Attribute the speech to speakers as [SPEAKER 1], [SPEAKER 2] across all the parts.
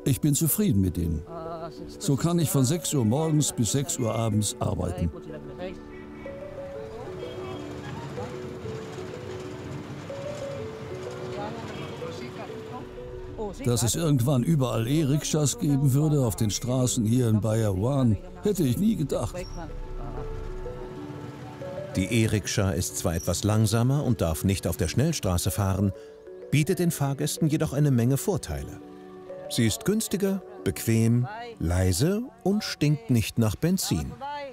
[SPEAKER 1] Ich bin zufrieden mit ihnen. So kann ich von 6 Uhr morgens bis 6 Uhr abends arbeiten. Dass es irgendwann überall E-Rikschas geben würde auf den Straßen hier in Bayawan, hätte ich nie gedacht.
[SPEAKER 2] Die E-Rikscha ist zwar etwas langsamer und darf nicht auf der Schnellstraße fahren, bietet den Fahrgästen jedoch eine Menge Vorteile. Sie ist günstiger, bequem, leise und stinkt nicht nach Benzin.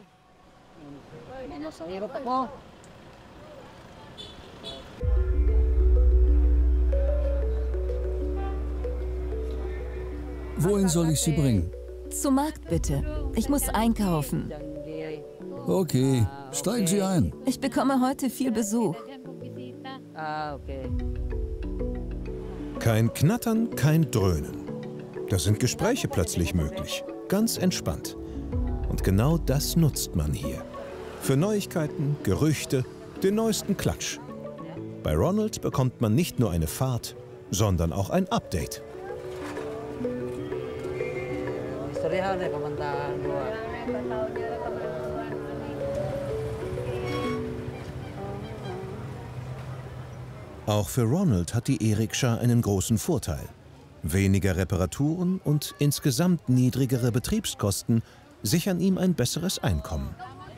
[SPEAKER 1] Wohin soll ich Sie bringen?
[SPEAKER 3] Zum Markt bitte. Ich muss einkaufen.
[SPEAKER 1] Okay, steigen Sie ein.
[SPEAKER 3] Ich bekomme heute viel Besuch.
[SPEAKER 2] Kein Knattern, kein Dröhnen. Da sind Gespräche plötzlich möglich. Ganz entspannt. Und genau das nutzt man hier. Für Neuigkeiten, Gerüchte, den neuesten Klatsch. Bei Ronald bekommt man nicht nur eine Fahrt, sondern auch ein Update. Auch für Ronald hat die E-Rikscha einen großen Vorteil. Weniger Reparaturen und insgesamt niedrigere Betriebskosten sichern ihm ein besseres Einkommen.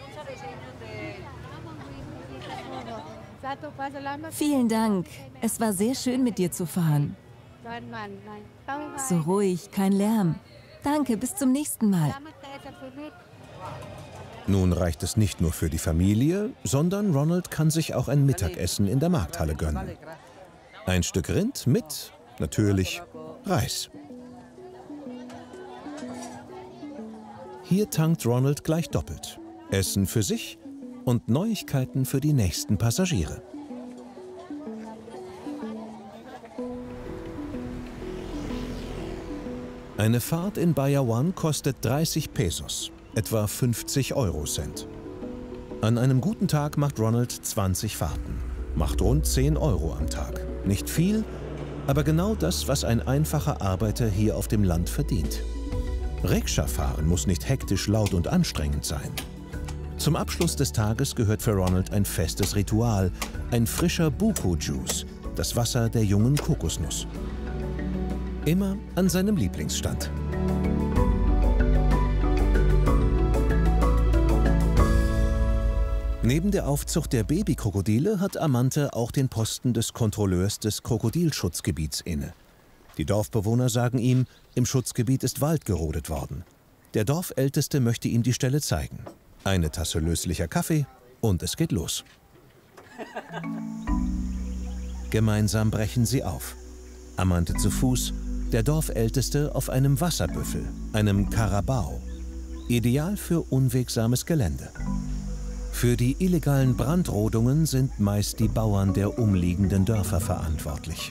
[SPEAKER 3] Vielen Dank. Es war sehr schön, mit dir zu fahren. So ruhig, kein Lärm. Danke, bis zum nächsten Mal.
[SPEAKER 2] Nun reicht es nicht nur für die Familie, sondern Ronald kann sich auch ein Mittagessen in der Markthalle gönnen. Ein Stück Rind mit, natürlich, Reis. Hier tankt Ronald gleich doppelt. Essen für sich und Neuigkeiten für die nächsten Passagiere. Eine Fahrt in Bayawan kostet 30 Pesos, etwa 50 Eurocent. An einem guten Tag macht Ronald 20 Fahrten, macht rund 10 Euro am Tag. Nicht viel, aber genau das, was ein einfacher Arbeiter hier auf dem Land verdient. Rikscha fahren muss nicht hektisch, laut und anstrengend sein. Zum Abschluss des Tages gehört für Ronald ein festes Ritual, ein frischer Buko-Juice, das Wasser der jungen Kokosnuss. Immer an seinem Lieblingsstand. Neben der Aufzucht der Babykrokodile hat Amante auch den Posten des Kontrolleurs des Krokodilschutzgebiets inne. Die Dorfbewohner sagen ihm, im Schutzgebiet ist Wald gerodet worden. Der Dorfälteste möchte ihm die Stelle zeigen. Eine Tasse löslicher Kaffee und es geht los. Gemeinsam brechen sie auf. Amante zu Fuß, der Dorfälteste auf einem Wasserbüffel, einem Carabao. Ideal für unwegsames Gelände. Für die illegalen Brandrodungen sind meist die Bauern der umliegenden Dörfer verantwortlich.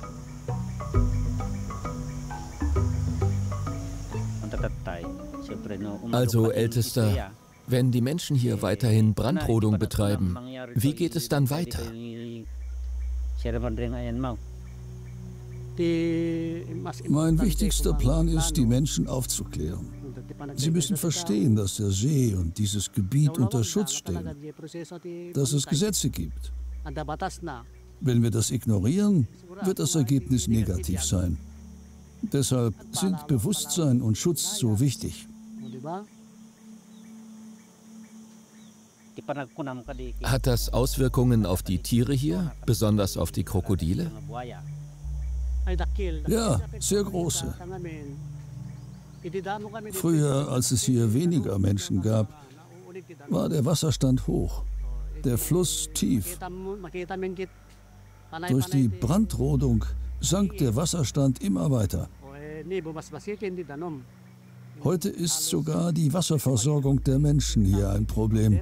[SPEAKER 4] Also, Ältester, wenn die Menschen hier weiterhin Brandrodung betreiben, wie geht es dann weiter?
[SPEAKER 1] Mein wichtigster Plan ist, die Menschen aufzuklären. Sie müssen verstehen, dass der See und dieses Gebiet unter Schutz stehen, dass es Gesetze gibt. Wenn wir das ignorieren, wird das Ergebnis negativ sein. Deshalb sind Bewusstsein und Schutz so wichtig.
[SPEAKER 4] Hat das Auswirkungen auf die Tiere hier, besonders auf die Krokodile?
[SPEAKER 1] Ja, sehr große. Früher, als es hier weniger Menschen gab, war der Wasserstand hoch, der Fluss tief. Durch die Brandrodung sank der Wasserstand immer weiter. Heute ist sogar die Wasserversorgung der Menschen hier ein Problem.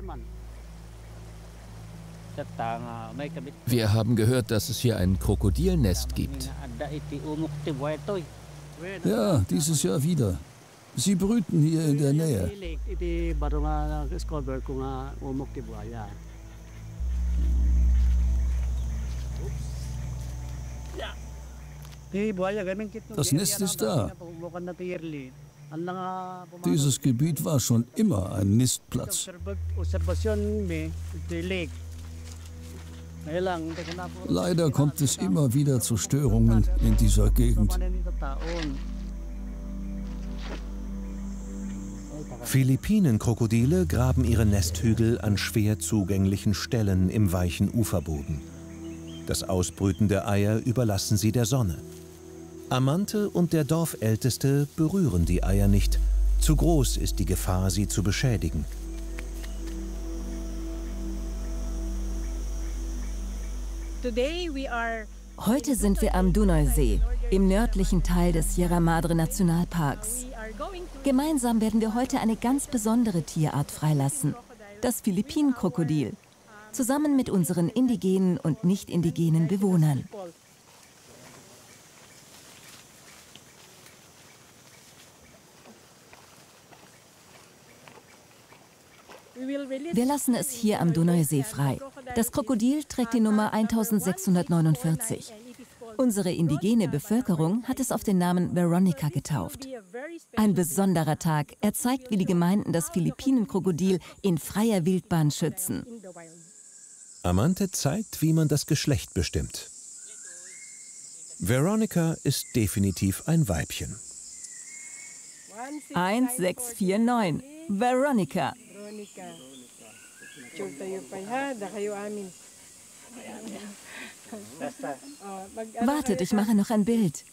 [SPEAKER 4] Wir haben gehört, dass es hier ein Krokodilnest gibt.
[SPEAKER 1] Ja, dieses Jahr wieder. Sie brüten hier in der Nähe. Das Nest ist da. Dieses Gebiet war schon immer ein Nistplatz. Leider kommt es immer wieder zu Störungen in dieser Gegend.
[SPEAKER 2] Philippinenkrokodile graben ihre Nesthügel an schwer zugänglichen Stellen im weichen Uferboden. Das Ausbrüten der Eier überlassen sie der Sonne. Amante und der Dorfälteste berühren die Eier nicht. Zu groß ist die Gefahr, sie zu beschädigen.
[SPEAKER 3] Heute sind wir am Dunoy-See, im nördlichen Teil des Sierra Madre Nationalparks. Gemeinsam werden wir heute eine ganz besondere Tierart freilassen, das Philippinenkrokodil, zusammen mit unseren indigenen und nicht indigenen Bewohnern. Wir lassen es hier am Dunoy-See frei. Das Krokodil trägt die Nummer 1649. Unsere indigene Bevölkerung hat es auf den Namen Veronica getauft. Ein besonderer Tag. Er zeigt, wie die Gemeinden das Philippinenkrokodil in freier Wildbahn schützen.
[SPEAKER 2] Amante zeigt, wie man das Geschlecht bestimmt. Veronica ist definitiv ein Weibchen.
[SPEAKER 3] 1649. Veronica. Wartet, ich mache noch ein Bild.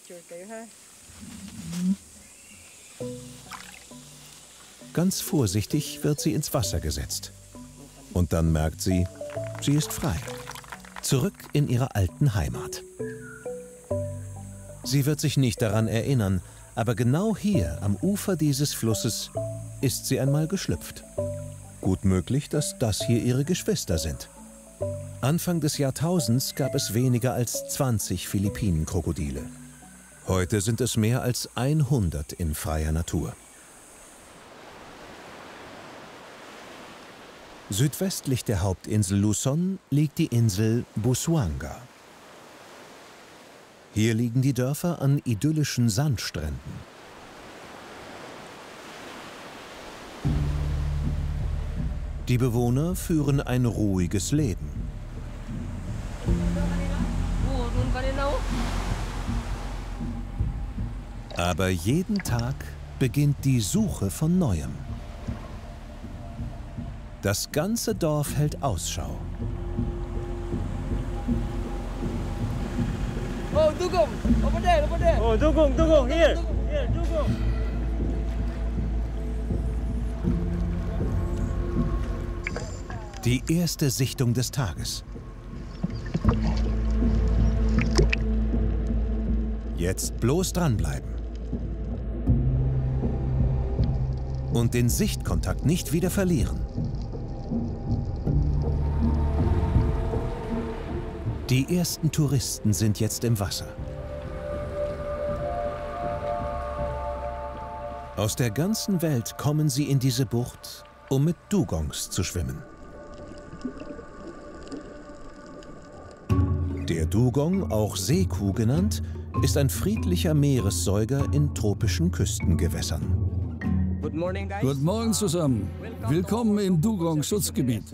[SPEAKER 2] Ganz vorsichtig wird sie ins Wasser gesetzt. Und dann merkt sie, sie ist frei. Zurück in ihre alten Heimat. Sie wird sich nicht daran erinnern, aber genau hier am Ufer dieses Flusses ist sie einmal geschlüpft. Gut möglich, dass das hier ihre Geschwister sind. Anfang des Jahrtausends gab es weniger als 20 Philippinenkrokodile. Heute sind es mehr als 100 in freier Natur. Südwestlich der Hauptinsel Luzon liegt die Insel Busuanga. Hier liegen die Dörfer an idyllischen Sandstränden. Die Bewohner führen ein ruhiges Leben. Aber jeden Tag beginnt die Suche von Neuem. Das ganze Dorf hält Ausschau.
[SPEAKER 5] Oh, Dugong! Over there, over there! Oh, Dugong, Dugong, here! Here, Dugong!
[SPEAKER 2] Die erste Sichtung des Tages. Jetzt bloß dranbleiben. Und den Sichtkontakt nicht wieder verlieren. Die ersten Touristen sind jetzt im Wasser. Aus der ganzen Welt kommen sie in diese Bucht, um mit Dugongs zu schwimmen. Der Dugong, auch Seekuh genannt, ist ein friedlicher Meeressäuger in tropischen Küstengewässern.
[SPEAKER 1] Guten Morgen zusammen. Willkommen im Dugong-Schutzgebiet.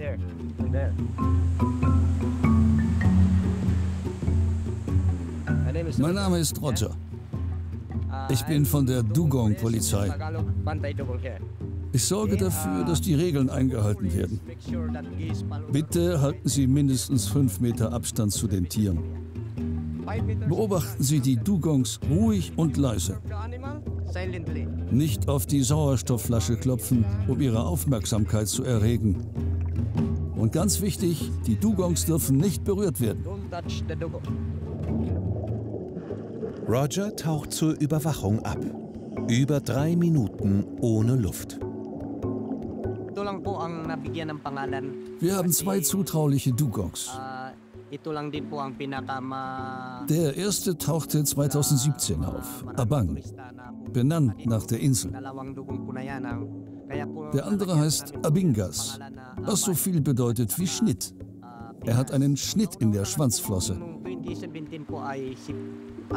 [SPEAKER 1] Mein Name ist Roger. Ich bin von der Dugong-Polizei. Ich sorge dafür, dass die Regeln eingehalten werden. Bitte halten Sie mindestens 5 Meter Abstand zu den Tieren. Beobachten Sie die Dugongs ruhig und leise. Nicht auf die Sauerstoffflasche klopfen, um ihre Aufmerksamkeit zu erregen. Und ganz wichtig, die Dugongs dürfen nicht berührt werden.
[SPEAKER 2] Roger taucht zur Überwachung ab. Über 3 Minuten ohne Luft.
[SPEAKER 1] Wir haben 2 zutrauliche Dugongs. Der erste tauchte 2017 auf, Abang, benannt nach der Insel. Der andere heißt Abingas, was so viel bedeutet wie Schnitt. Er hat einen Schnitt in der Schwanzflosse.